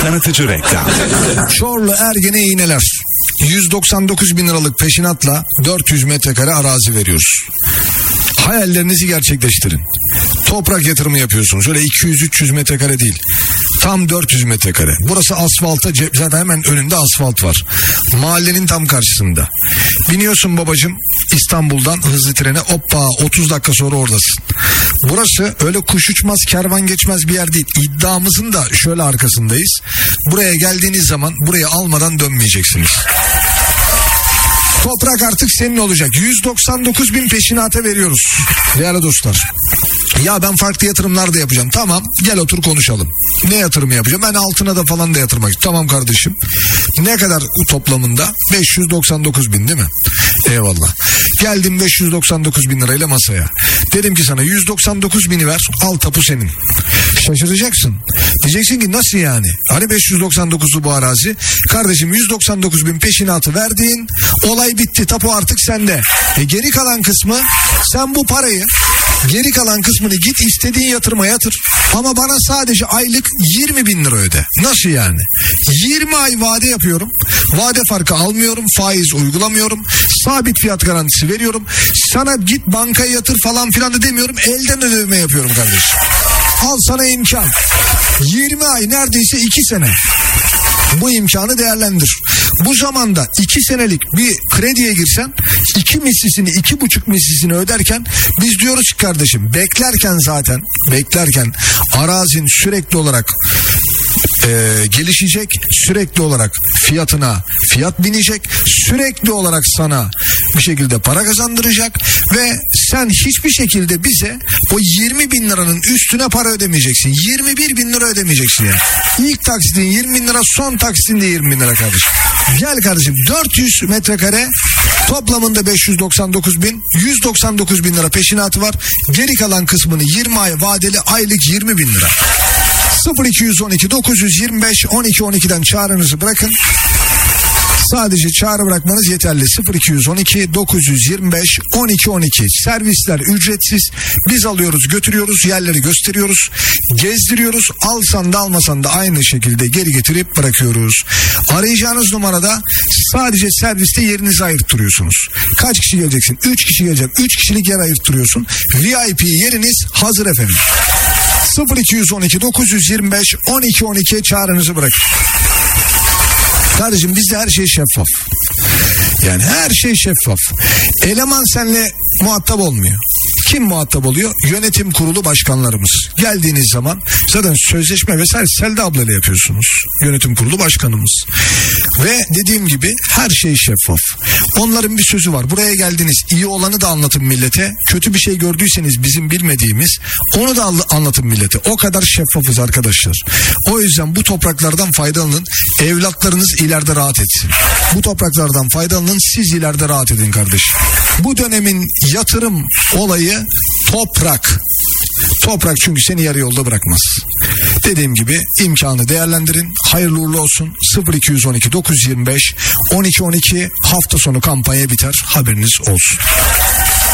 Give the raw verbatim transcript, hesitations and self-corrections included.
Tanıtıcı reklam. Çorlu Ergene iğneler. yüz doksan dokuz bin liralık peşinatla dört yüz metrekare arazi veriyoruz. Hayallerinizi gerçekleştirin. Toprak yatırımı yapıyorsunuz. Öyle iki yüz üç yüz metrekare değil. Tam dört yüz metrekare. Burası asfalta, zaten hemen önünde asfalt var. Mahallenin tam karşısında. Biniyorsun babacığım İstanbul'dan hızlı trene, hoppa otuz dakika sonra oradasın. Burası öyle kuş uçmaz kervan geçmez bir yer değil. İddiamızın da şöyle arkasındayız. Buraya geldiğiniz zaman burayı almadan dönmeyeceksiniz. Toprak artık senin olacak. yüz doksan dokuz bin peşinata veriyoruz değerli dostlar. Ya ben farklı yatırımlar da yapacağım. Tamam, gel otur konuşalım. Ne yatırımı yapacağım? Ben altına da falan da yatırmak istiyorum. Tamam kardeşim. Ne kadar toplamında? beş yüz doksan dokuz bin değil mi? Eyvallah. Geldim beş yüz doksan dokuz bin lirayla masaya. Dedim ki sana yüz doksan dokuz bini ver, al tapu senin. Şaşıracaksın. Diyeceksin ki nasıl yani? Hani beş yüz doksan dokuzu bu arazi? Kardeşim yüz doksan dokuz bin peşinatı verdiğin, olay bitti, tapu artık sende. E geri kalan kısmı, sen bu parayı, geri kalan kısmını git istediğin yatırıma yatır. Ama bana sadece aylık yirmi bin lira öde. Nasıl yani? yirmi ay vade yapıyorum. Vade farkı almıyorum. Faiz uygulamıyorum. Sabit fiyat garantisi veriyorum. Sana git bankaya yatır falan filan da demiyorum. Elden ödeme yapıyorum kardeşim. Al sana imkan. yirmi ay, neredeyse iki sene. Bu imkanı değerlendir. Bu zamanda iki senelik bir krediye girsen iki mislisini, iki buçuk mislisini öderken biz diyoruz ki kardeşim, beklerken zaten beklerken arazin sürekli olarak e, gelişecek, sürekli olarak fiyatına fiyat binecek, sürekli olarak sana bir şekilde para kazandıracak ve sen hiçbir şekilde bize o yirmi bin liranın üstüne para ödemeyeceksin. yirmi bir bin lira ödemeyeceksin yani. İlk taksitin yirmi bin lira, son taksitin de yirmi bin lira kardeşim. Gel kardeşim, dört yüz metrekare, toplamında beş yüz doksan dokuz bin, yüz doksan dokuz bin lira peşinatı var. Geri kalan kısmını yirmi ay vadeli, aylık yirmi bin lira. sıfır iki on iki dokuz yüz yirmi beş on iki on iki'den çağrınızı bırakın. Sadece çağrı bırakmanız yeterli. sıfır iki on iki dokuz yüz yirmi beş on iki on iki. Servisler ücretsiz. Biz alıyoruz, götürüyoruz, yerleri gösteriyoruz, gezdiriyoruz. Alsan da almasan da aynı şekilde geri getirip bırakıyoruz. Arayacağınız numarada sadece serviste yerinizi ayırttırıyorsunuz. Kaç kişi geleceksin? üç kişi gelecek. üç kişilik yer ayırttırıyorsun. V I P yeriniz hazır efendim. sıfır iki on iki dokuz yüz yirmi beş on iki on iki'ye çağrınızı bırakın. Kardeşim bizde her şey şeffaf. Yani her şey şeffaf. Eleman seninle muhatap olmuyor. Kim muhatap oluyor? Yönetim kurulu başkanlarımız. Geldiğiniz zaman zaten sözleşme vesaire Selda ablayla yapıyorsunuz. Yönetim kurulu başkanımız. Ve dediğim gibi her şey şeffaf. Onların bir sözü var. Buraya geldiniz, iyi olanı da anlatın millete. Kötü bir şey gördüyseniz bizim bilmediğimiz, onu da anlatın millete. O kadar şeffafız arkadaşlar. O yüzden bu topraklardan faydalanın. Evlatlarınız ileride rahat etsin. Bu topraklardan faydalanın. Siz ileride rahat edin kardeşim. Bu dönemin yatırım olayı toprak. Toprak çünkü seni yarı yolda bırakmaz. Dediğim gibi imkanı değerlendirin. Hayırlı uğurlu olsun. sıfır iki on iki dokuz yüz yirmi beş on iki on iki hafta sonu kampanya biter. Haberiniz olsun.